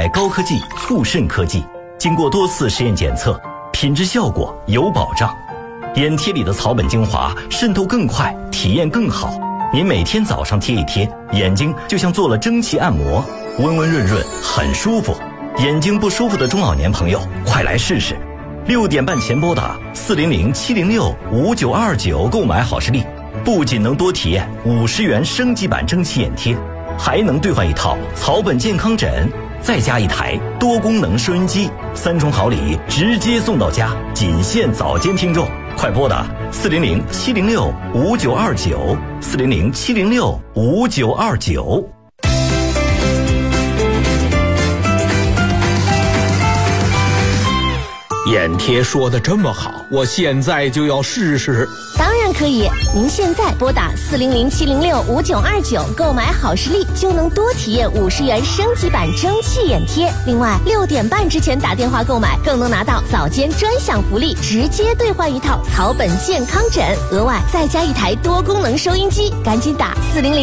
代高科技促肾科技，经过多次实验检测，品质效果有保障。眼贴里的草本精华渗透更快，体验更好。您每天早上贴一贴，眼睛就像做了蒸汽按摩，温温润润，很舒服。眼睛不舒服的中老年朋友，快来试试。6点半前拨打400-706-5929购买好视力，不仅能多体验50元升级版蒸汽眼贴，还能兑换一套草本健康枕，再加一台多功能收音机，3重好礼直接送到家，仅限早间听众。快拨打400-706-5929，400-706-5929。 眼贴说的这么好，我现在就要试试。 当然可以，您现在拨打400-706-5929购买好视力，就能多体验50元升级版蒸汽眼贴。另外，6点半之前打电话购买，更能拿到早间专享福利，直接兑换一套草本健康枕，额外再加一台多功能收音机。赶紧打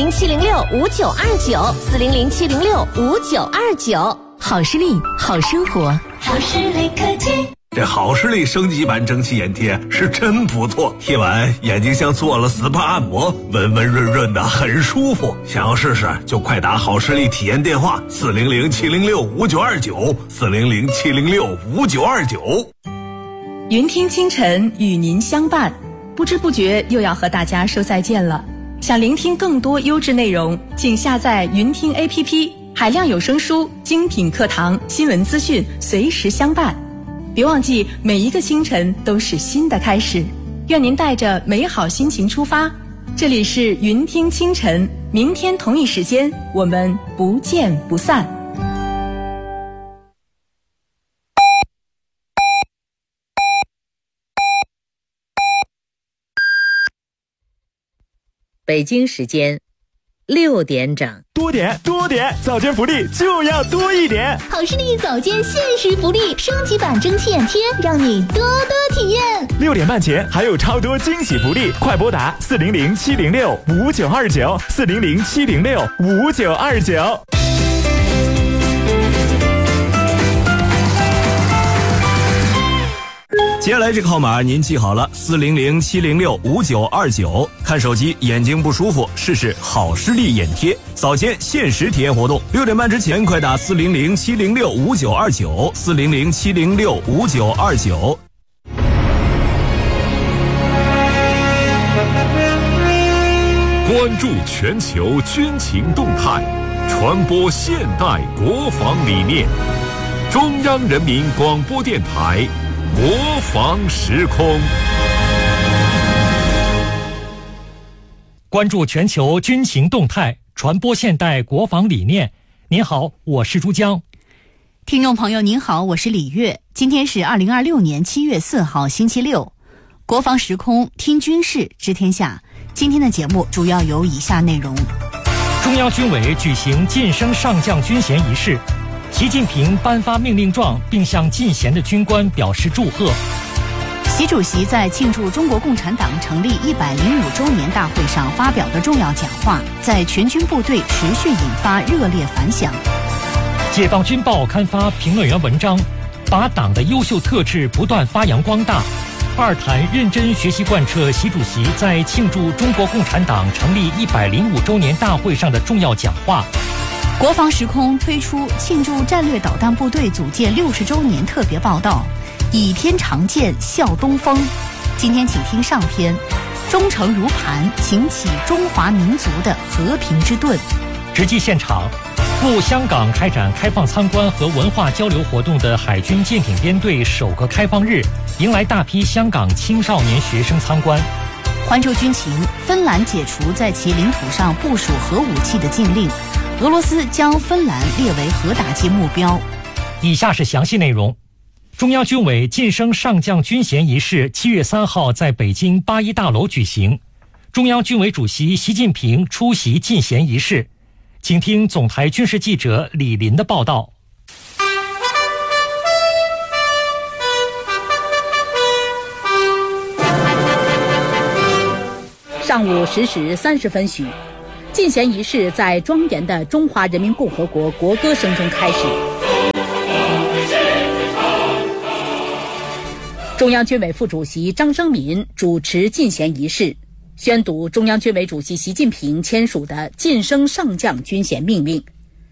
400-706-5929，400-706-5929。 好视力，好生活， 好视力科技。 这好视力升级版蒸汽眼贴是真不错，贴完眼睛像做了 SPA 按摩，温温润润的，很舒服。想要试试就快打好视力体验电话400-706-5929，400-706-5929。 云听清晨与您相伴，不知不觉又要和大家说再见了。想聆听更多优质内容，请下载云听 APP， 海量有声书、精品课堂、新闻资讯随时相伴。别忘记，每一个清晨都是新的开始。愿您带着美好心情出发。这里是云听清晨，明天同一时间我们不见不散。 北京时间6点整。 多点，早间福利就要多一点。 好视力早间限时福利，升级版蒸汽眼贴，让你多多体验。 6点半前还有超多惊喜福利，快拨打400-706-5929，400-706-5929。 接下来这个号码您记好了，400-706-5929。看手机眼睛不舒服，试试好视力眼贴，早间限时体验活动。6点半之前快打400-706-5929，400-706-5929。 关注全球军情动态，传播现代国防理念。中央人民广播电台国防时空。 关注全球军情动态，传播现代国防理念。您好，我是珠江。 听众朋友您好，我是李月。今天是2026年7月4号星期六，国防时空听军事知天下。今天的节目主要有以下内容： 中央军委举行晋升上将军衔仪式，习近平颁发命令状，并向进衔的军官表示祝贺。 习主席在庆祝中国共产党成立105周年大会上发表的重要讲话，在全军部队持续引发热烈反响。 解放军报刊发评论员文章，把党的优秀特质不断发扬光大。二谈认真学习贯彻习主席在庆祝中国共产党成立105周年大会上的重要讲话。 国防时空推出庆祝战略导弹部队组建60周年特别报道，倚天长剑笑东风。今天请听上篇，忠诚如磐，擎起中华民族的和平之盾。 直击现场，赴香港开展开放参观和文化交流活动的海军舰艇编队首个开放日，迎来大批香港青少年学生参观。 环球军情，芬兰解除在其领土上部署核武器的禁令，俄罗斯将芬兰列为核打击目标。 以下是详细内容。中央军委晋升上将军衔仪式7月3号在北京8·1大楼举行，中央军委主席习近平出席晋衔仪式。请听总台军事记者李林的报道。 上午10时30分许，晋衔仪式在庄严的中华人民共和国国歌声中开始。 中央军委副主席张生民主持进衔仪式，宣读中央军委主席习近平签署的晋升上将军衔命令。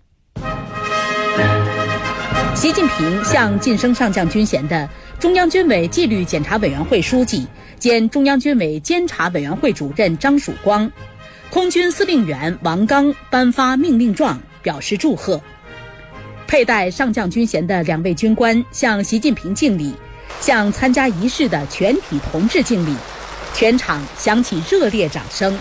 习近平向晋升上将军衔的中央军委纪律检查委员会书记兼中央军委监察委员会主任张曙光、空军司令员王刚颁发命令状，表示祝贺。佩戴上将军衔的2位军官向习近平敬礼，向参加仪式的全体同志敬礼，全场响起热烈掌声。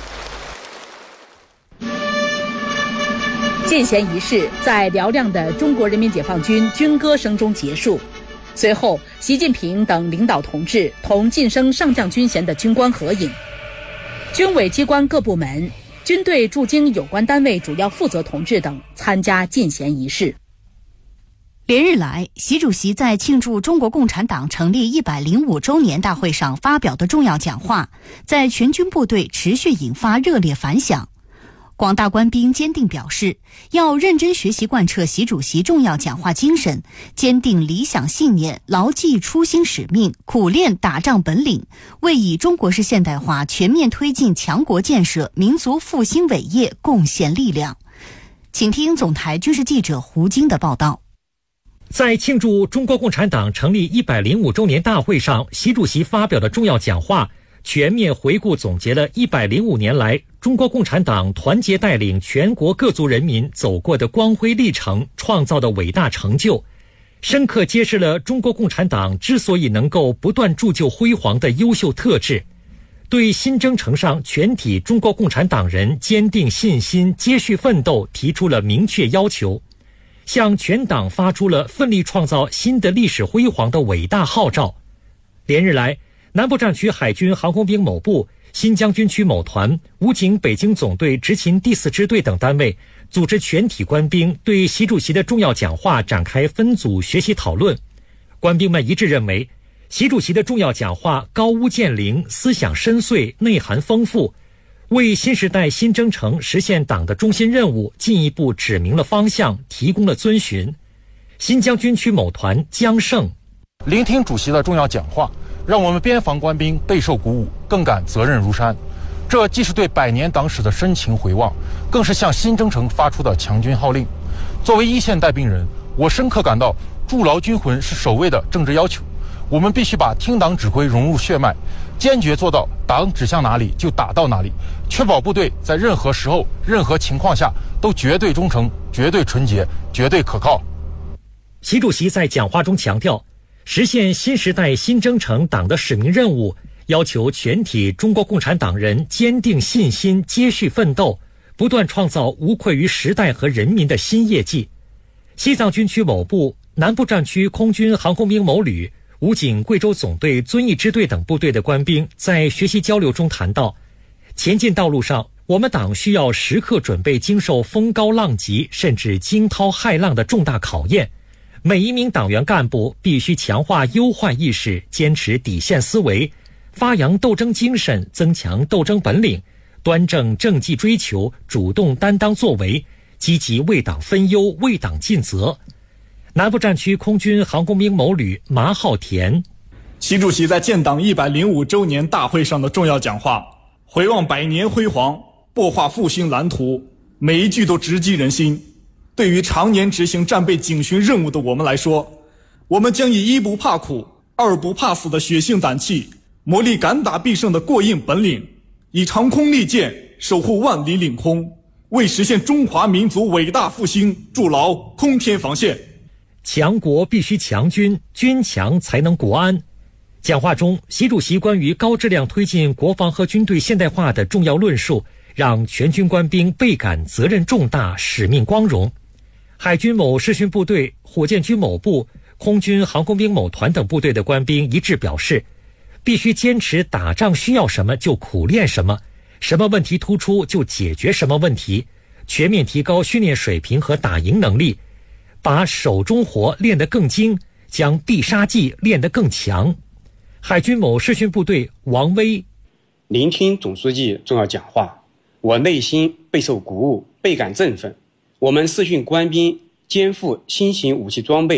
进衔仪式在嘹亮的中国人民解放军军歌声中结束。随后，习近平等领导同志同晋升上将军衔的军官合影。军委机关各部门、军队驻京有关单位主要负责同志等参加进衔仪式。 连日来，习主席在庆祝中国共产党成立105周年大会上发表的重要讲话，在全军部队持续引发热烈反响。广大官兵坚定表示，要认真学习贯彻习主席重要讲话精神，坚定理想信念，牢记初心使命，苦练打仗本领，为以中国式现代化全面推进强国建设、民族复兴伟业贡献力量。请听总台军事记者胡晶的报道。 在庆祝中国共产党成立105周年大会上，习主席发表的重要讲话全面回顾总结了105年来中国共产党团结带领全国各族人民走过的光辉历程，创造的伟大成就，深刻揭示了中国共产党之所以能够不断铸就辉煌的优秀特质，对新征程上全体中国共产党人坚定信心、接续奋斗提出了明确要求，向全党发出了奋力创造新的历史辉煌的伟大号召。连日来，南部战区海军航空兵某部、新疆军区某团、武警北京总队执勤第4支队等单位组织全体官兵对习主席的重要讲话展开分组学习讨论。官兵们一致认为，习主席的重要讲话高屋建瓴，思想深邃，内涵丰富，为新时代新征程实现党的中心任务进一步指明了方向，提供了遵循。新疆军区某团江胜： 聆听主席的重要讲话，让我们边防官兵备受鼓舞，更感责任如山。这既是对100年党史的深情回望，更是向新征程发出的强军号令。作为一线带兵人，我深刻感到筑牢军魂是首位的政治要求。我们必须把听党指挥融入血脉，坚决做到党指向哪里就打到哪里，确保部队在任何时候、任何情况下都绝对忠诚、绝对纯洁、绝对可靠。 习主席在讲话中强调，实现新时代新征程党的使命任务，要求全体中国共产党人坚定信心，接续奋斗，不断创造无愧于时代和人民的新业绩。西藏军区某部、南部战区空军航空兵某旅、武警贵州总队遵义支队等部队的官兵在学习交流中谈到，前进道路上，我们党需要时刻准备经受风高浪急甚至惊涛骇浪的重大考验。每一名党员干部必须强化忧患意识，坚持底线思维，发扬斗争精神，增强斗争本领，端正政绩追求，主动担当作为，积极为党分忧，为党尽责。南部战区空军航空兵某旅马浩田： 习主席在建党105周年大会上的重要讲话，回望100年辉煌，擘画复兴蓝图，每一句都直击人心。对于常年执行战备警巡任务的我们来说，我们将以1不怕苦、2不怕死的血性胆气，磨砺敢打必胜的过硬本领，以长空利剑守护万里领空，为实现中华民族伟大复兴筑牢空天防线。 强国必须强军，军强才能国安。讲话中，习主席关于高质量推进国防和军队现代化的重要论述，让全军官兵倍感责任重大、使命光荣。海军某视训部队、火箭军某部、空军航空兵某团等部队的官兵一致表示，必须坚持打仗需要什么就苦练什么，什么问题突出就解决什么问题，全面提高训练水平和打赢能力，把手中活练得更精，将必杀技练得更强。海军某视训部队王威： 聆听总书记重要讲话，我内心备受鼓舞，倍感振奋。我们视训官兵肩负新型武器装备